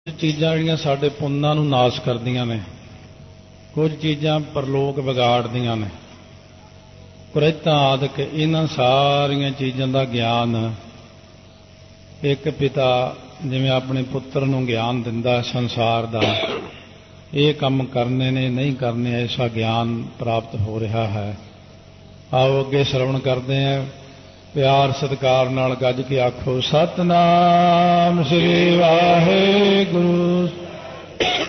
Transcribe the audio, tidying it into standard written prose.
ਚੀਜ਼ਾਂ ਜਿਹੜੀਆਂ ਸਾਡੇ ਪੁੰਨਾਂ ਨੂੰ ਨਾਸ਼ ਕਰਦੀਆਂ ਨੇ, ਕੁਝ ਚੀਜ਼ਾਂ ਪਰਲੋਕ ਵਿਗਾੜਦੀਆਂ ਨੇ। ਕੁਰੇਤਾਂ ਆਦਿਕ ਇਹਨਾਂ ਸਾਰੀਆਂ ਚੀਜ਼ਾਂ ਦਾ ਗਿਆਨ ਇੱਕ ਪਿਤਾ ਜਿਵੇਂ ਆਪਣੇ ਪੁੱਤਰ ਨੂੰ ਗਿਆਨ ਦਿੰਦਾ ਸੰਸਾਰ ਦਾ, ਇਹ ਕੰਮ ਕਰਨੇ ਨੇ ਨਹੀਂ ਕਰਨੇ, ਐਸਾ ਗਿਆਨ ਪ੍ਰਾਪਤ ਹੋ ਰਿਹਾ ਹੈ। ਆਓ ਅੱਗੇ ਸ਼ਰਵਣ ਕਰਦੇ ਹਾਂ। ਪਿਆਰ ਸਤਿਕਾਰ ਨਾਲ ਗੱਜ ਕੇ ਆਖੋ, ਸਤਿਨਾਮ ਸ੍ਰੀ ਵਾਹਿਗੁਰੂ।